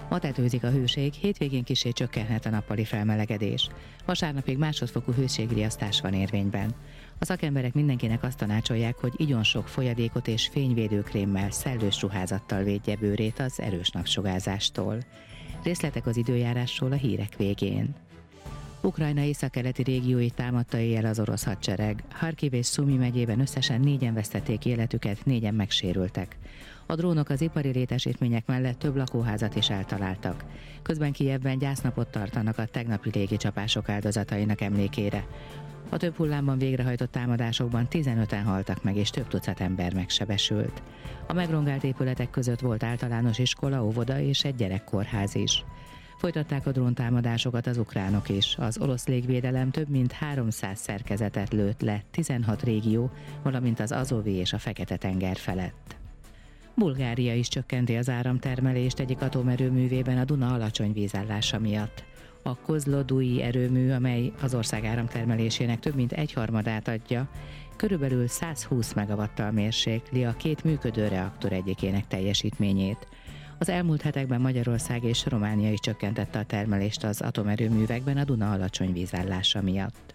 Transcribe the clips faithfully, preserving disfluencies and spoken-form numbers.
Ma tetőzik a hőség, hétvégén kissé csökkenhet a nappali felmelegedés. Vasárnapig másodfokú hőségriasztás van érvényben. A szakemberek mindenkinek azt tanácsolják, hogy igyon sok folyadékot és fényvédőkrémmel, szellős ruházattal védje bőrét az erős napsugárzástól. Részletek az időjárásról a hírek végén. Ukrajna északkeleti régióit támadta éjjel az orosz hadsereg. Harkiv és Szumi megyében összesen négyen vesztették életüket, négyen megsérültek. A drónok az ipari létesítmények mellett több lakóházat is eltaláltak. Közben Kijevben gyásznapot tartanak a tegnapi légicsapások áldozatainak emlékére. A több hullámban végrehajtott támadásokban tizenöten haltak meg, és több tucat ember megsebesült. A megrongált épületek között volt általános iskola, óvoda és egy gyerekkórház is. Folytatták a dróntámadásokat az ukránok is. Az orosz légvédelem több mint háromszáz szerkezetet lőtt le tizenhat régió, valamint az Azovi és a Fekete-tenger felett. Bulgária is csökkenti az áramtermelést egyik atomerőművében a Duna alacsony vízállása miatt. A Kozlodui erőmű, amely az ország áramtermelésének több mint egyharmadát adja, körülbelül százhúsz megawattal mérsékli a két működő reaktor egyikének teljesítményét. Az elmúlt hetekben Magyarország és Románia is csökkentette a termelést az atomerőművekben a Duna alacsony vízállása miatt.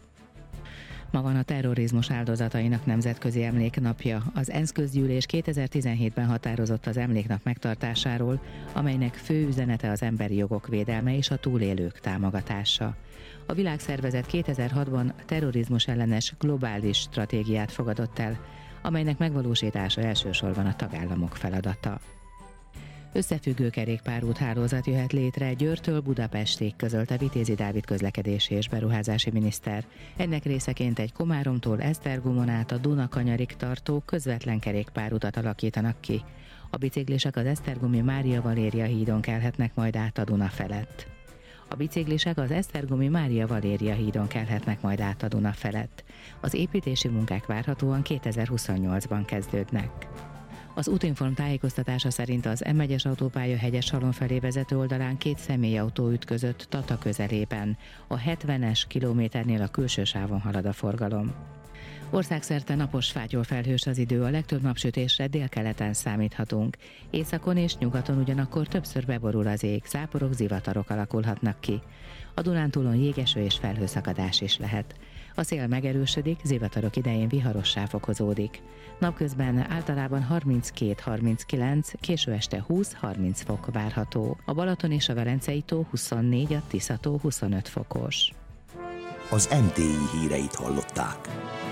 Ma van a terrorizmus áldozatainak nemzetközi emléknapja. Az ENSZ közgyűlés kétezer-tizenhétben határozott az emléknap megtartásáról, amelynek fő üzenete az emberi jogok védelme és a túlélők támogatása. A világszervezet kétezer-hatban terrorizmus ellenes globális stratégiát fogadott el, amelynek megvalósítása elsősorban a tagállamok feladata. Összefüggő kerékpárút hálózat jöhet létre Győrtől Budapestig, közölte Vitézi Dávid közlekedési és beruházási miniszter. Ennek részeként egy Komáromtól Esztergomon át a Duna-kanyarig tartó közvetlen kerékpárutat alakítanak ki. A biciklisek az esztergomi Mária Valéria hídon kelhetnek majd át a Duna felett. A biciklisek az esztergomi Mária Valéria hídon kelhetnek majd át a Duna felett. Az építési munkák várhatóan kétezer-huszonnyolcban kezdődnek. Az Útinform tájékoztatása szerint az M egyes autópálya Hegyeshalom felé vezető oldalán két személyautó ütközött Tata közelében. A hetvenes kilométernél a külső sávon halad a forgalom. Országszerte napos, fátyol-felhős az idő, a legtöbb napsütésre délkeleten számíthatunk. Északon és nyugaton ugyanakkor többször beborul az ég, záporok, zivatarok alakulhatnak ki. A Dunántúlon jégeső és felhőszakadás is lehet. A szél megerősödik, zivatarok idején viharossá fokozódik. Napközben általában harminckét-harminckilenc, késő este húsz-harminc fok várható. A Balaton és a Velencei tó huszonnégy, a Tisza tó huszonöt fokos. Az em té i híreit hallották.